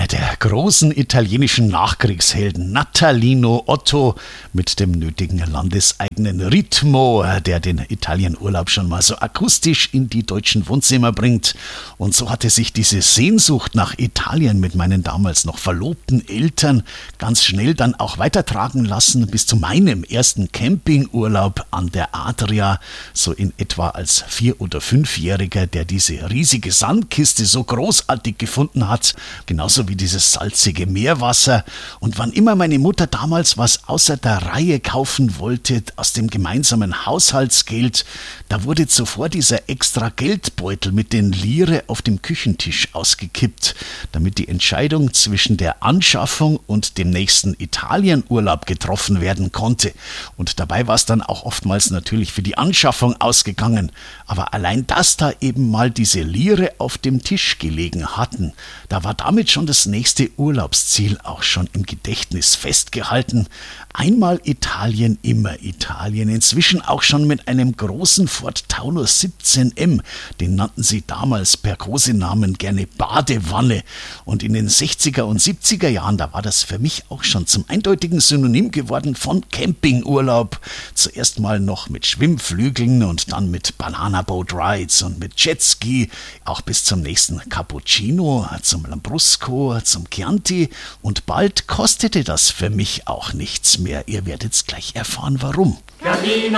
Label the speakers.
Speaker 1: einer der großen italienischen Nachkriegshelden, Natalino Otto, mit dem nötigen landeseigenen Ritmo, der den Italienurlaub schon mal so akustisch in die deutschen Wohnzimmer bringt. Und so hatte sich diese Sehnsucht nach Italien mit meinen damals noch verlobten Eltern ganz schnell dann auch weitertragen lassen bis zu meinem ersten Campingurlaub an der Adria, so in etwa als 4- oder 5-Jähriger, der diese riesige Sandkiste so großartig gefunden hat, genauso wie dieses salzige Meerwasser. Und wann immer meine Mutter damals was außer der Reihe kaufen wollte, aus dem gemeinsamen Haushaltsgeld, da wurde zuvor dieser extra Geldbeutel mit den Lire auf dem Küchentisch ausgekippt, damit die Entscheidung zwischen der Anschaffung und dem nächsten Italienurlaub getroffen werden konnte. Und dabei war es dann auch oftmals natürlich für die Anschaffung ausgegangen. Aber allein, dass da eben mal diese Lire auf dem Tisch gelegen hatten, da war damit schon das nächste Urlaubsziel auch schon im Gedächtnis festgehalten. Einmal Italien, immer Italien. Inzwischen auch schon mit einem großen Ford Taunus 17M. Den nannten sie damals per Kosenamen gerne Badewanne. Und in den 60er und 70er Jahren, da war das für mich auch schon zum eindeutigen Synonym geworden von Campingurlaub. Zuerst mal noch mit Schwimmflügeln und dann mit Banana Boat Rides und mit Jetski, auch bis zum nächsten Cappuccino, zum Lambrusco, zum Chianti. Und bald kostete das für mich auch nichts mehr. Ihr werdet gleich erfahren, warum.